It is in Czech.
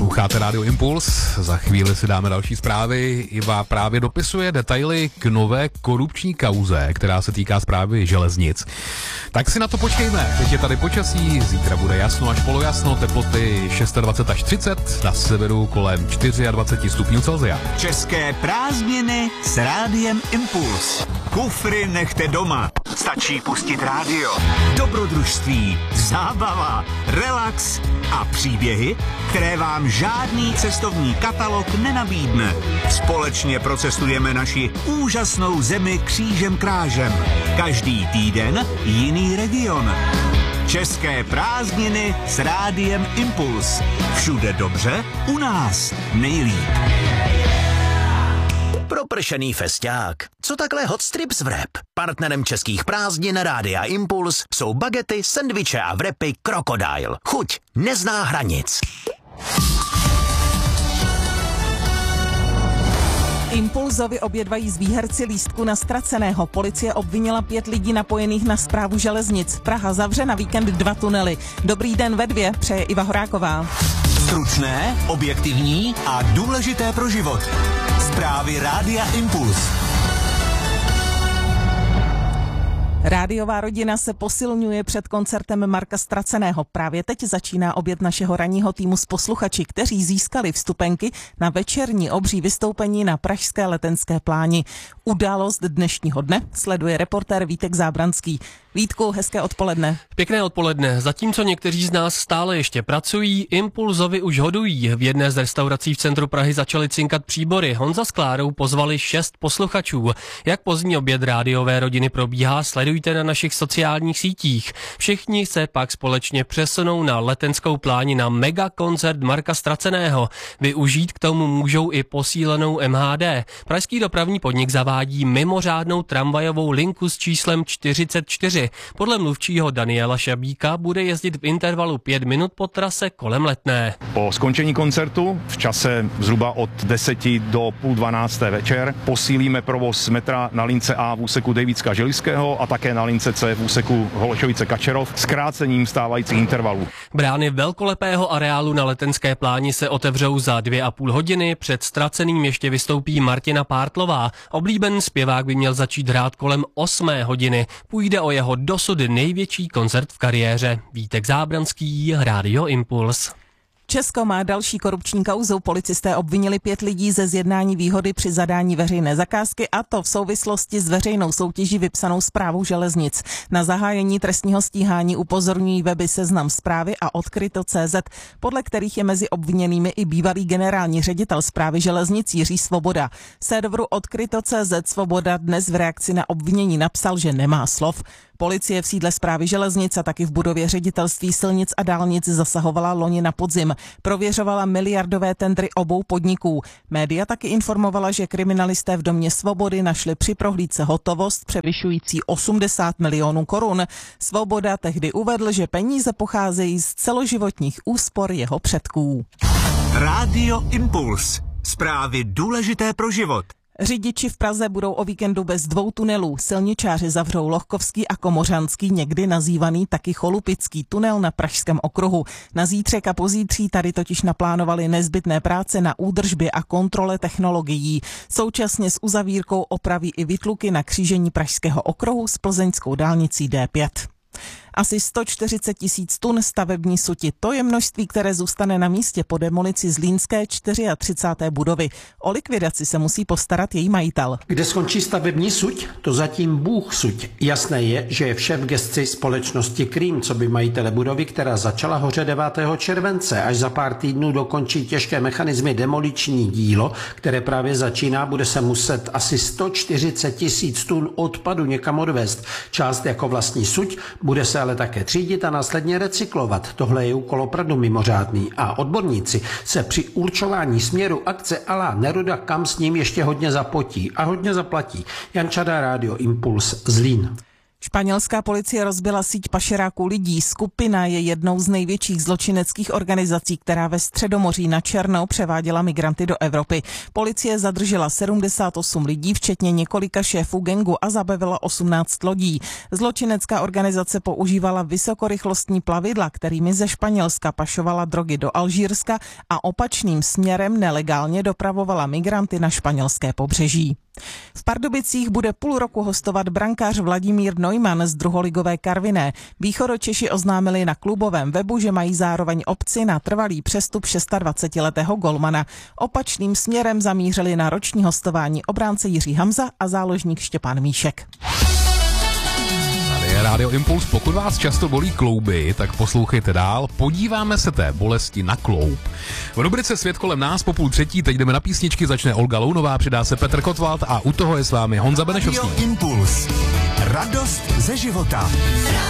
Posloucháte Rádio Impuls, za chvíli si dáme další zprávy. Iva právě dopisuje detaily k nové korupční kauze, která se týká správy železnic. Tak si na to počkejme, teď je tady počasí, zítra bude jasno až polojasno, teploty 26 až 30, na severu kolem 24 stupňů Celsia. České prázdniny s Rádiem Impuls. Kufry nechte doma, stačí pustit rádio. Dobrodružství, zábava, relax a příběhy, které vám žádný cestovní katalog nenabídne. Společně procestujeme naši úžasnou zemi křížem krážem. Každý týden jiný region. České prázdniny s Rádiem Impuls. Všude dobře, u nás nejlíp. Propršený festiák. Co takhle hot strips wrap? Partnerem českých prázdnin Rádia Impuls jsou bagety, sendviče a wrapy Crocodile. Chuť nezná hranic. Impulzovi obědvají z výherci lístku na ztraceného. Policie obvinila 5 lidí napojených na správu železnic. Praha zavře na víkend 2 tunely. Dobrý den ve 2, přeje Iva Horáková. Stručné, objektivní a důležité pro život. Zprávy Rádia Impuls. Rádiová rodina se posilňuje před koncertem Marka Ztraceného. Právě teď začíná oběd našeho ranního týmu s posluchači, kteří získali vstupenky na večerní obří vystoupení na pražské Letenské pláni. Událost dnešního dne sleduje reportér Vítek Zábranský. Vítku, hezké odpoledne. Pěkné odpoledne. Zatímco někteří z nás stále ještě pracují, Impulzovi už hodují. V jedné z restaurací v centru Prahy začaly cinkat příbory. Honza s Klárou pozvali 6 posluchačů. Jak pozdní oběd rádiové rodiny probíhá, sledujte na našich sociálních sítích. Všichni se pak společně přesunou na Letenskou pláni na mega koncert Marka Ztraceného. Využít k tomu můžou i posílenou MHD. Pražský dopravní podnik zavádí mimořádnou tramvajovou linku s číslem 44. Podle mluvčího Daniela Šabíka bude jezdit v intervalu 5 minut po trase kolem Letné. Po skončení koncertu v čase zhruba od 10 do půl 12. večer posílíme provoz metra na lince A v úseku Dejvícka Želivského a také na lince C v úseku Holešovice Kačerov s krácením stávajících intervalů. Brány velkolepého areálu na Letenské pláni se otevřou za 2,5 hodiny. Před Ztraceným ještě vystoupí Martina Pártlová. Oblíbený zpěvák by měl začít hrát kolem 8 hodiny. Půjde o jeho dosud největší koncert v kariéře. Vítek Zábranský, Rádio Impuls. Česko má další korupční kauzu. Policisté obvinili 5 lidí ze zjednání výhody při zadání veřejné zakázky, a to v souvislosti s veřejnou soutěží vypsanou Správou železnic. Na zahájení trestního stíhání upozorňují weby Seznam Zprávy a Odkryto.cz, podle kterých je mezi obviněnými i bývalý generální ředitel Správy železnic Jiří Svoboda. Serveru Odkryto.cz Svoboda dnes v reakci na obvinění napsal, že nemá slov. Policie v sídle Správy železnic a taky v budově ředitelství silnic a dálnic zasahovala loni na podzim. Prověřovala miliardové tendry obou podniků. Média taky informovala, že kriminalisté v domě Svobody našli při prohlídce hotovost převyšující 80 milionů korun. Svoboda tehdy uvedl, že peníze pocházejí z celoživotních úspor jeho předků. Rádio Impuls. Zprávy důležité pro život. Řidiči v Praze budou o víkendu bez 2 tunelů. Silničáři zavřou Lohkovský a Komořanský, někdy nazývaný taky Cholupický tunel na Pražském okruhu. Na zítřek a pozítří tady totiž naplánovali nezbytné práce na údržbě a kontrole technologií. Současně s uzavírkou opraví i výtluky na křížení Pražského okruhu s plzeňskou dálnicí D5. Asi 140 000 tun stavební suti. To je množství, které zůstane na místě po demolici zlínské 34. budovy. O likvidaci se musí postarat její majitel. Kde skončí stavební suť? To zatím Bůh suť. Jasné je, že je vše v gesci společnosti Krím, co by majitele budovy, která začala hořet 9. července. Až za pár týdnů dokončí těžké mechanismy demoliční dílo, které právě začíná, bude se muset asi 140 000 tun odpadu někam odvést. Část jako vlastní suť, bude se ale také třídit a následně recyklovat. Tohle je úkol opravdu mimořádný a odborníci se při určování směru akce Alá Neruda kam s ním ještě hodně zapotí a hodně zaplatí. Jan Čada, Rádio Impuls, Zlín. Španělská policie rozbila síť pašeráků lidí. Skupina je jednou z největších zločineckých organizací, která ve Středomoří na černo převáděla migranty do Evropy. Policie zadržela 78 lidí, včetně několika šéfů gangu, a zabavila 18 lodí. Zločinecká organizace používala vysokorychlostní plavidla, kterými ze Španělska pašovala drogy do Alžírska a opačným směrem nelegálně dopravovala migranty na španělské pobřeží. V Pardubicích bude půl roku hostovat brankář Vladimír Neumann z druholigové Karviné. Východočeši oznámili na klubovém webu, že mají zároveň opci na trvalý přestup 26letého golmana. Opačným směrem zamířili na roční hostování obránce Jiří Hamza a záložník Štěpán Míšek. Rádio Impuls, pokud vás často bolí klouby, tak poslouchejte dál. Podíváme se té bolesti na kloub. V rubrice Svět kolem nás po 2:30 teď jdeme na písničky, začne Olga Lounová, přidá se Petr Kotwald a u toho je s vámi Honza Benešovský. Radio Impuls. Radost ze života.